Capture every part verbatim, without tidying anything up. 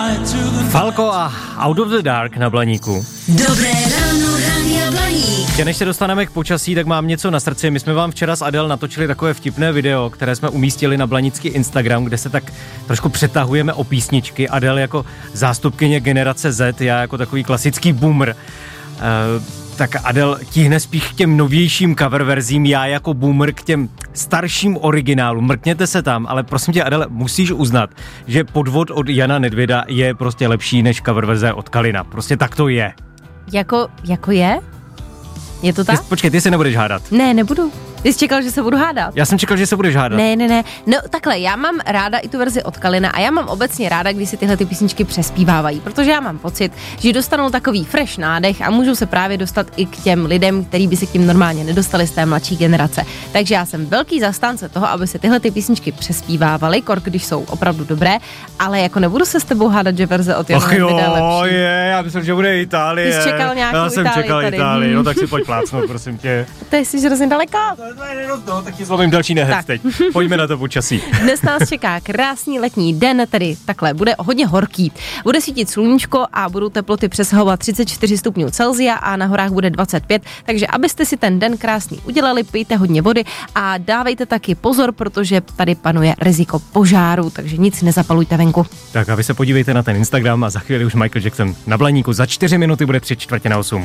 Falco a Out of the Dark na Blaníku. Dobré ráno, Rádia Blaník. Než se dostaneme k počasí, tak mám něco na srdci. My jsme vám včera s Adel natočili takové vtipné video, které jsme umístili na blanický Instagram, kde se tak trošku přetahujeme o písničky. Adel jako zástupkyně generace Z, já jako takový klasický boomer. Uh, tak Adel tíhne spíš k těm novějším cover verzím, já jako boomer k těm starším originálům. Mrkněte se tam, ale prosím tě, Adele, musíš uznat, že Podvod od Jana Nedvěda je prostě lepší než cover verze od Kalina. Prostě tak to je. Jako, jako je? Je to tak? Ty, počkej, ty se nebudeš hádat. Ne, nebudu. Ty jsi čekal, že se budu hádat? Já jsem čekal, že se budeš hádat. Ne, ne, ne. No takhle, já mám ráda i tu verzi od Kalina a já mám obecně ráda, když si tyhle ty písničky přespívávají, protože já mám pocit, že dostanou takový fresh nádech a můžou se právě dostat i k těm lidem, kteří by se k tím normálně nedostali z té mladší generace. Takže já jsem velký zastánce toho, aby se tyhle ty písničky přespívávaly, kor když jsou opravdu dobré, ale jako nebudu se s tebou hádat, že verze od Jana Nedvěda je lepší. je, já myslím, že bude Itálie. Ty jsi čekal nějakou Já jsem Itálii čekal tady. Itálii, no tak si pojď plácnout, prosím tě. To jsi hrozně daleko. No, tak ti zlomím další nehet teď. Pojďme na to počasí. Dnes nás čeká krásný letní den, tedy takhle, bude hodně horký. Bude svítit sluníčko a budou teploty přesahovat třicet čtyři stupňů Celsia a na horách bude dvacet pět, takže abyste si ten den krásný udělali, pijte hodně vody a dávejte taky pozor, protože tady panuje riziko požáru, takže nic nezapalujte venku. Tak a vy se podívejte na ten Instagram a za chvíli už Michael Jackson na Blaníku. Za čtyři minuty bude tři čtvrtě na osm.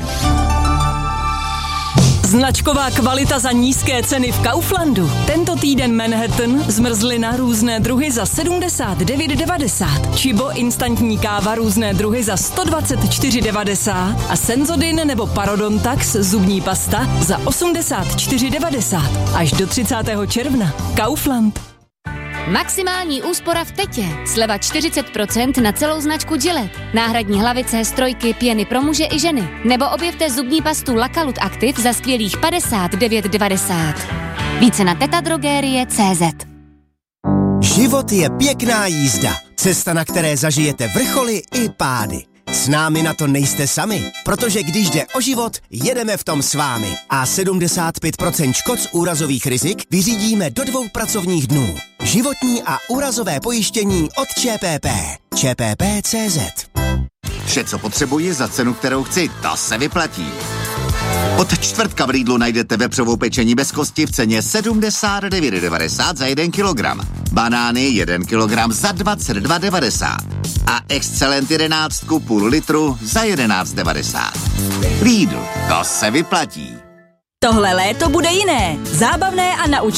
Značková kvalita za nízké ceny v Kauflandu. Tento týden Manhattan, zmrzlina různé druhy za sedmdesát devět devadesát. Čibo instantní káva různé druhy za sto dvacet čtyři devadesát. A Senzodin nebo Parodontax zubní pasta za osmdesát čtyři devadesát. Až do třicátého června. Kaufland. Maximální úspora v Tetě. Sleva čtyřicet procent na celou značku Gillette. Náhradní hlavice, strojky, pěny pro muže i ženy. Nebo objevte zubní pastu Lakalut Active za skvělých padesát devět devadesát. Více na tetadrogerie tečka cé zet. Život je pěkná jízda. Cesta, na které zažijete vrcholy i pády. S námi na to nejste sami, protože když jde o život, jedeme v tom s vámi. A sedmdesát pět procent škod z úrazových rizik vyřídíme do dvou pracovních dnů. Životní a úrazové pojištění od ČPP. ČPP tečka cé zet. Vše, co potřebuji za cenu, kterou chci, to se vyplatí. Od čtvrtka v Lidlu najdete vepřovou pečení bez kosti v ceně sedmdesát devět devadesát za jeden kilogram. Banány jeden kilogram za dvacet dva devadesát. A Excellent jedenáct půl litru za jedenáct devadesát. Lidl, to se vyplatí. Tohle léto bude jiné. Zábavné a naučné.